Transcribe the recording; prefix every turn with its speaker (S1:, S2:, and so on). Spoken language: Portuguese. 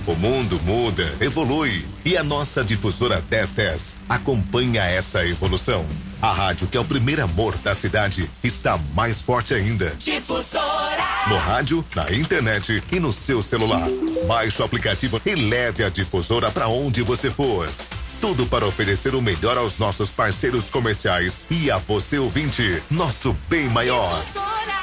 S1: O mundo muda, evolui e a nossa difusora 1010 acompanha essa evolução. A rádio, que é o primeiro amor da cidade, está mais forte ainda.
S2: Difusora!
S1: No rádio, na internet e no seu celular. Baixe o aplicativo e leve a difusora para onde você for. Tudo para oferecer o melhor aos nossos parceiros comerciais e a você ouvinte, nosso bem maior.
S2: Difusora!